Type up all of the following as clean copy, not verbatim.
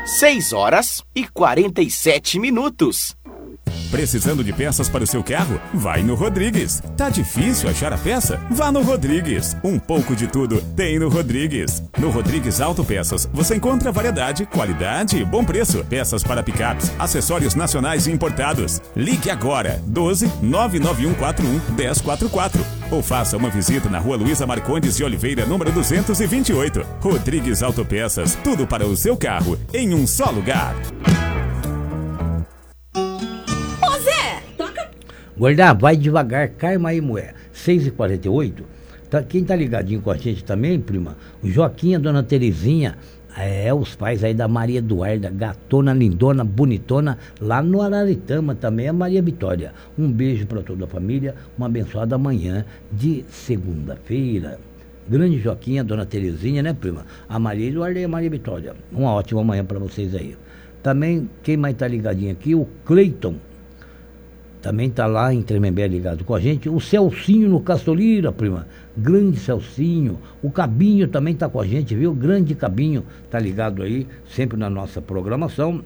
6h47. Precisando de peças para o seu carro? Vai no Rodrigues. Tá difícil achar a peça? Vá no Rodrigues. Um pouco de tudo tem no Rodrigues. No Rodrigues Autopeças você encontra variedade, qualidade e bom preço. Peças para picapes, acessórios nacionais e importados. Ligue agora 12 99141 1044 ou faça uma visita na Rua Luísa Marcondes de Oliveira, número 228. Rodrigues Autopeças, tudo para o seu carro em um só lugar. Guardar, vai devagar, calma aí, mulher. 6h48. Quem tá ligadinho com a gente também, prima? O Joaquim, a dona Terezinha, os pais aí da Maria Eduarda, gatona, lindona, bonitona, lá no Araritama também, a Maria Vitória. Um beijo para toda a família, uma abençoada manhã de segunda-feira. Grande Joaquim, a dona Terezinha, né, prima? A Maria Eduarda e a Maria Vitória. Uma ótima manhã para vocês aí. Também, quem mais tá ligadinho aqui? O Cleiton. Também está lá em Tremembé ligado com a gente. O Celcinho no Castolira, prima. Grande Celcinho. O Cabinho também está com a gente, viu? Grande Cabinho está ligado aí, sempre na nossa programação.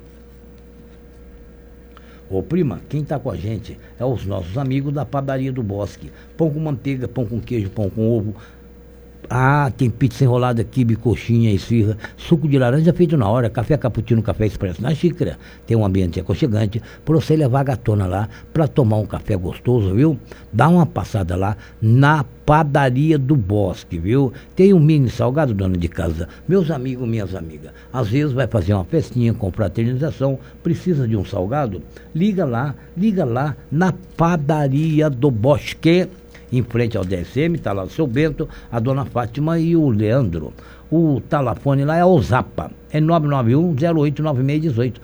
Ô, prima, quem está com a gente é os nossos amigos da Padaria do Bosque. Pão com manteiga, pão com queijo, pão com ovo. Tem pizza enrolada, quibe, coxinha, esfirra, suco de laranja feito na hora, café cappuccino, café expresso na xícara. Tem um ambiente aconchegante para você levar a gatona lá para tomar um café gostoso, viu? Dá uma passada lá na Padaria do Bosque, viu? Tem um mini salgado, dona de casa. Meus amigos, minhas amigas, às vezes vai fazer uma festinha com fraternização, precisa de um salgado? Liga lá na Padaria do Bosque. Em frente ao DSM, está lá o seu Bento, a dona Fátima e o Leandro. O telefone lá é o Zapa, é 991-089618.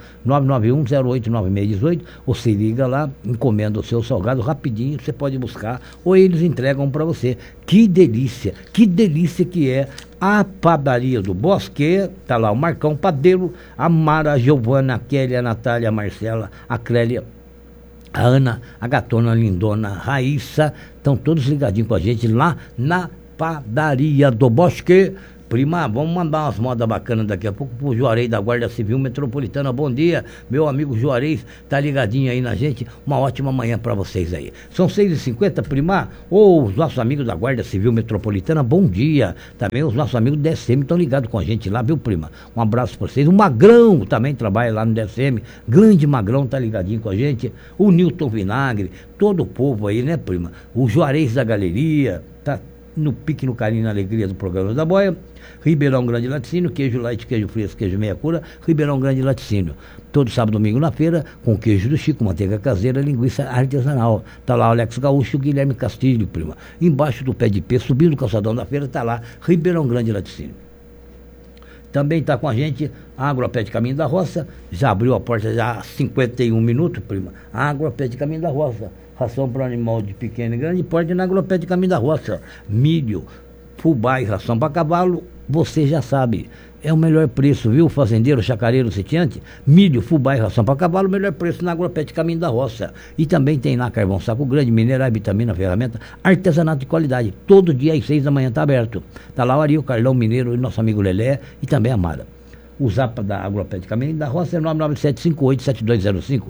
991-089618. Você liga lá, encomenda o seu salgado rapidinho, você pode buscar, ou eles entregam para você. Que delícia que é a Padaria do Bosque. Tá lá o Marcão Padeiro, a Mara, a Giovana, a Kelly, a Natália, a Marcela, a Clélia, a Ana, a gatona, a lindona, a Raíssa, estão todos ligadinhos com a gente lá na Padaria do Bosque. Prima, vamos mandar umas modas bacanas daqui a pouco pro Juarez da Guarda Civil Metropolitana. Bom dia, meu amigo Juarez, tá ligadinho aí na gente. Uma ótima manhã para vocês aí. São 6h50, prima. Os nossos amigos da Guarda Civil Metropolitana, bom dia. Também os nossos amigos do DSM estão ligados com a gente lá, viu, prima? Um abraço para vocês. O Magrão também trabalha lá no DSM. Grande Magrão tá ligadinho com a gente. O Newton Vinagre, todo o povo aí, né, prima? O Juarez da Galeria, tá no pique, no carinho, na alegria do programa da Boia. Ribeirão Grande Laticínio, queijo light, queijo fresco, queijo meia cura. Ribeirão Grande Laticínio, todo sábado e domingo na feira, com queijo do Chico, manteiga caseira, linguiça artesanal. Tá lá o Alex Gaúcho e o Guilherme Castilho, prima. Embaixo do pé de pé, subindo o calçadão da feira, tá lá Ribeirão Grande Laticínio. Também está com a gente a Agropet Caminho da Roça. Já abriu a porta já há 51 minutos, prima. A Agropet Caminho da Roça, ração para animal de pequeno e grande porte na Agropet Caminho da Roça. Milho, fubá e ração para cavalo, você já sabe. É o melhor preço, viu, fazendeiro, chacareiro, sitiante? Milho, fubá e ração para cavalo, melhor preço na Agropet Caminho da Roça. E também tem lá carvão saco grande, minerais, vitamina, ferramenta, artesanato de qualidade. Todo dia às 6 da manhã está aberto. Tá lá o Ari, o Carlão Mineiro e nosso amigo Lelé e também a Mara. O Zapa da Agropet Caminho da Roça é 997587205,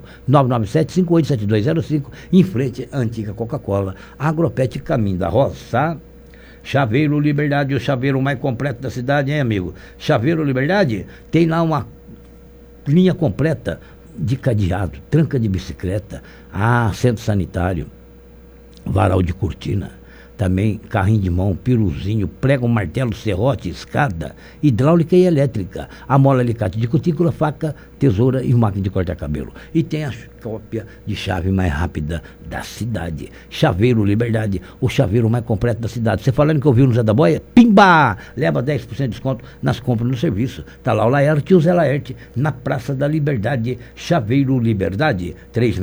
997587205, em frente à antiga Coca-Cola. Agropet Caminho da Roça. Chaveiro Liberdade, o chaveiro mais completo da cidade, hein, amigo? Chaveiro Liberdade tem lá uma linha completa de cadeado, tranca de bicicleta, centro sanitário, varal de cortina, também carrinho de mão, piruzinho, prego, martelo, serrote, escada, hidráulica e elétrica, a mola, alicate de cutícula, faca, tesoura e máquina de cortar cabelo. E tem a cópia de chave mais rápida da cidade. Chaveiro Liberdade, o chaveiro mais completo da cidade. Você falando que ouviu no Zé da Boia? Pimba! Leva 10% de desconto nas compras no serviço. Tá lá o Laerte e o Zé Laerte, na Praça da Liberdade. Chaveiro Liberdade,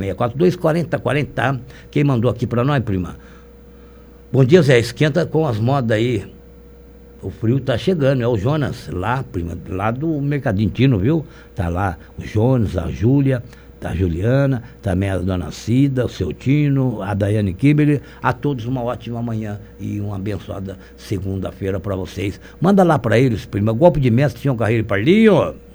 3642-4040. Quem mandou aqui pra nós, prima? Bom dia, Zé. Esquenta com as modas aí. O frio tá chegando, é o Jonas, lá, prima, lá do Mercadinho Tino, viu? Tá lá o Jonas, a Júlia, a Juliana, também a dona Cida, o seu Tino, a Daiane Kimberly. A todos uma ótima manhã e uma abençoada segunda-feira para vocês. Manda lá para eles, prima. Golpe de mestre, tinha um carreiro e parlinho.